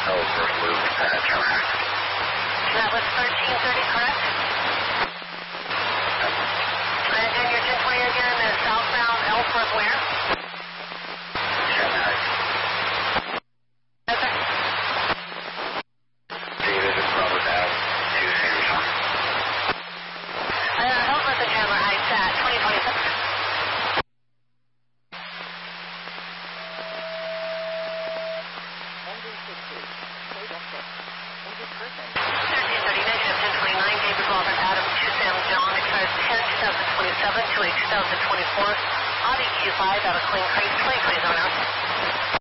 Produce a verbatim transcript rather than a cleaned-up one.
Oh, first move, uh, track. That was thirteen thirty, correct? And then your ten twenty again is southbound Ellsworth where? Shanghai. Yes, sir. David is Bravo Ave, two Sanders on. Uh, Ellsworth and Chandler Heights at twenty twenty-six. thirteen thirty, negative ten twenty-nine, David Robert Adam, two Sam John, expires ten twenty twenty-seven to a two thousand twenty-four Audi Q five out of Clean Creek, twenty twenty zone out.